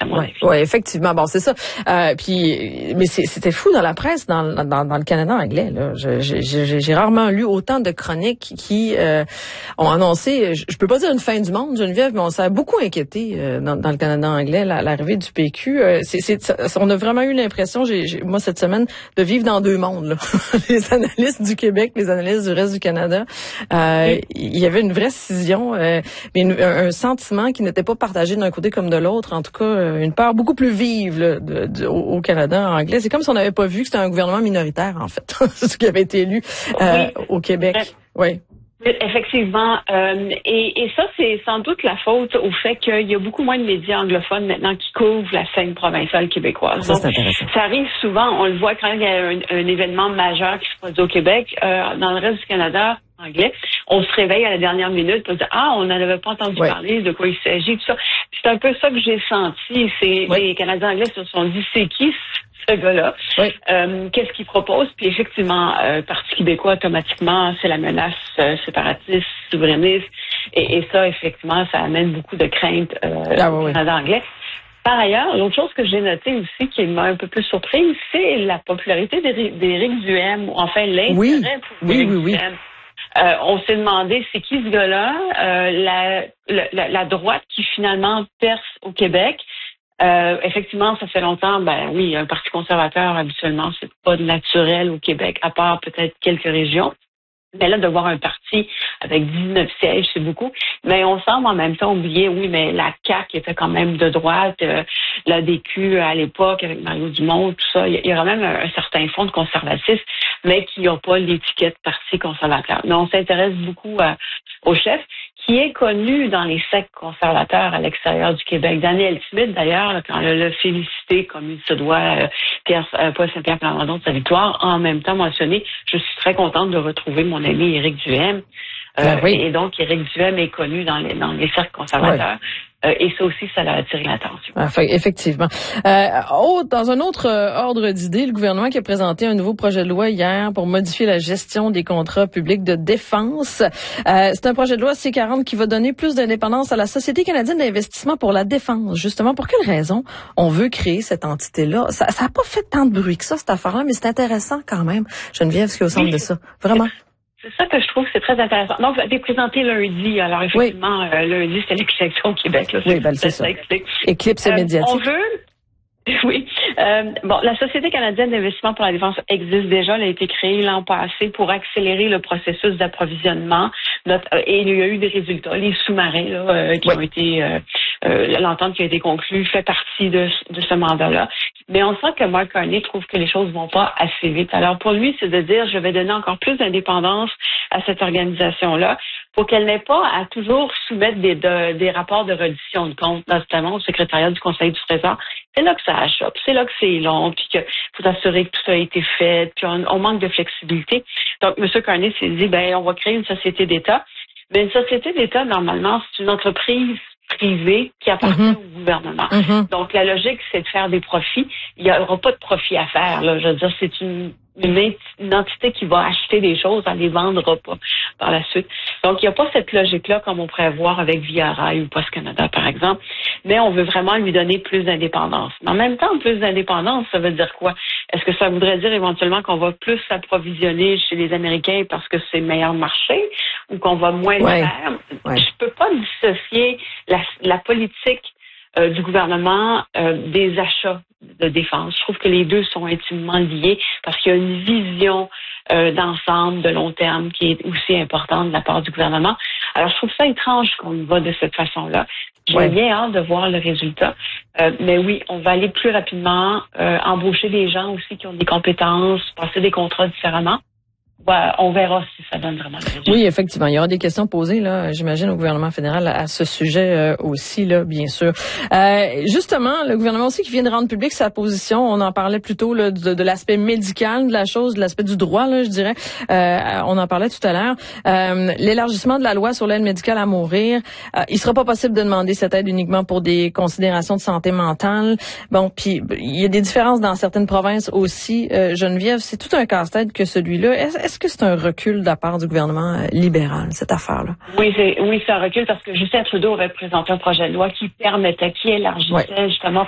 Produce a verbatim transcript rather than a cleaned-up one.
à mon ouais, avis. Oui, effectivement. Bon, c'est ça. Euh, puis, mais c'est, c'était fou dans la presse, dans, dans, dans le Canada anglais. Là. Je, je, j'ai, j'ai rarement lu autant de chroniques qui euh, ont annoncé, je, je peux pas dire une fin du monde, Geneviève, mais on s'est beaucoup inquiété euh, dans, dans le Canada anglais, la, l'arrivée du P Q. Euh, c'est, c'est, ça, on a vraiment eu l'impression, j'ai, j'ai, moi, cette semaine, de vivre dans deux mondes. Là. Les analystes du Québec, les analystes du reste du Canada. Euh, il y avait une vraie scission, euh, mais une, un, un sentiment qui n'était pas partagé d'un côté comme de l'autre. En tout cas, une part beaucoup plus vive là, de, de, au, au Canada anglais. C'est comme si on n'avait pas vu que c'était un gouvernement minoritaire, en fait, ce qui avait été élu euh, oui, au Québec. Oui. Effectivement. Euh, et, et ça, c'est sans doute la faute au fait qu'il y a beaucoup moins de médias anglophones maintenant qui couvrent la scène provinciale québécoise. Ça, Donc, c'est intéressant. Ça arrive souvent, on le voit quand il y a un, un événement majeur qui se produit au Québec. Euh, dans le reste du Canada anglais, on se réveille à la dernière minute pour dire « Ah, on n'en avait pas entendu oui. parler, de quoi il s'agit, tout ça. » C'est un peu ça que j'ai senti. C'est oui. Les Canadiens anglais se sont dit « C'est qui ce gars-là? Oui. Euh, qu'est-ce qu'il propose? » Puis effectivement, euh, Parti québécois, automatiquement, c'est la menace euh, séparatiste, souverainiste. Et, et ça, effectivement, ça amène beaucoup de craintes euh, ah, au oui, Canada anglais. Par ailleurs, l'autre chose que j'ai notée aussi, qui m'a un peu plus surprise, c'est la popularité d'Éric Duhaime, ou enfin l'intérêt oui. pour oui, Éric oui, oui. Duhaime. Euh, on s'est demandé, c'est qui ce gars-là? Euh, la, la, la droite qui finalement perce au Québec. Euh, effectivement, ça fait longtemps, ben oui, un parti conservateur, habituellement, c'est pas naturel au Québec, à part peut-être quelques régions. Mais là, de voir un parti avec dix-neuf sièges, c'est beaucoup. Mais on semble en même temps oublier, oui, mais la C A Q était quand même de droite, euh, l'A D Q à l'époque, avec Mario Dumont, tout ça. Il y a quand même un, un certain fond de conservatisme, mais qui n'a pas l'étiquette parti conservateur. Mais on s'intéresse beaucoup à, au chef, qui est connu dans les sectes conservateurs à l'extérieur du Québec. Daniel Smith, d'ailleurs, quand elle l'a félicité comme il se doit, euh, Pierre, euh, Paul Saint-Pierre Plamondon de sa victoire, en même temps mentionné, je suis très contente de retrouver mon ami Éric Duhaime. Euh, ben oui. Et donc, Éric Duhaime est connu dans les, dans les cercles conservateurs. Oui. Euh, et ça aussi, ça a attiré l'attention. Enfin, effectivement. Euh, oh, dans un autre euh, ordre d'idée, le gouvernement qui a présenté un nouveau projet de loi hier pour modifier la gestion des contrats publics de défense. Euh, c'est un projet de loi C quarante qui va donner plus d'indépendance à la Société canadienne d'investissement pour la défense. Justement, pour quelle raison on veut créer cette entité-là? Ça n'a pas fait tant de bruit que ça, cette affaire-là, mais c'est intéressant quand même. Geneviève, ce qui est au centre oui, de ça. Vraiment. C'est ça que je trouve, c'est très intéressant. Donc, ça a été présenté lundi. Alors, effectivement, oui. euh, lundi, c'était l'élection au Québec. Là, oui, ben, c'est ça. Éclipse euh, médiatique. On veut... Oui. Euh, bon, la Société canadienne d'investissement pour la défense existe déjà. Elle a été créée l'an passé pour accélérer le processus d'approvisionnement. Notre, et il y a eu des résultats. Les sous-marins là, euh, qui oui. ont été... Euh, euh, l'entente qui a été conclue fait partie de, de ce mandat-là. Mais on sent que Mark Carney trouve que les choses vont pas assez vite. Alors pour lui, c'est de dire, je vais donner encore plus d'indépendance à cette organisation-là pour qu'elle n'ait pas à toujours soumettre des, de, des rapports de reddition de comptes, notamment au secrétariat du Conseil du Trésor. C'est là que ça achoppe, c'est là que c'est long, puis qu'il faut s'assurer que tout a été fait, puis on, on manque de flexibilité. Donc, M. Carney s'est dit, ben, on va créer une société d'État. Mais une société d'État, normalement, c'est une entreprise privée qui appartient mm-hmm. au gouvernement. Mm-hmm. Donc, la logique, c'est de faire des profits. Il n'y aura pas de profit à faire, là. Je veux dire, c'est une, une, une entité qui va acheter des choses, elle ne les vendra pas par la suite. Donc, il n'y a pas cette logique-là comme on pourrait voir avec Via Rail ou Post Canada, par exemple. Mais on veut vraiment lui donner plus d'indépendance. Mais en même temps, plus d'indépendance, ça veut dire quoi? Est-ce que ça voudrait dire éventuellement qu'on va plus s'approvisionner chez les Américains parce que c'est meilleur marché ou qu'on va moins ouais. le faire? Ouais. Je peux pas dissocier la, la politique euh, du gouvernement euh, des achats de défense. Je trouve que les deux sont intimement liés parce qu'il y a une vision euh, d'ensemble, de long terme, qui est aussi importante de la part du gouvernement. Alors, je trouve ça étrange qu'on y va de cette façon-là. J'ai ouais. bien hâte de voir le résultat. Euh, mais oui, on va aller plus rapidement, euh, embaucher des gens aussi qui ont des compétences, passer des contrats différemment. Ouais, on verra si ça donne vraiment le résultat. Oui, effectivement. Il y aura des questions posées, là, j'imagine, au gouvernement fédéral à ce sujet euh, aussi, là, bien sûr. Euh, justement, le gouvernement aussi qui vient de rendre public sa position, on en parlait plutôt là, de, de l'aspect médical de la chose, de l'aspect du droit, là, je dirais. Euh, on en parlait tout à l'heure. Euh, l'élargissement de la loi sur l'aide médicale à mourir. Euh, il sera pas possible de demander cette aide uniquement pour des considérations de santé mentale. Bon, puis il y a des différences dans certaines provinces aussi. Euh, Geneviève, c'est tout un casse-tête que celui-là. Est-ce Est-ce que c'est un recul de la part du gouvernement euh, libéral, cette affaire-là? Oui, c'est oui, c'est un recul parce que Justin Trudeau avait présenté un projet de loi qui permettait, qui élargissait ouais. justement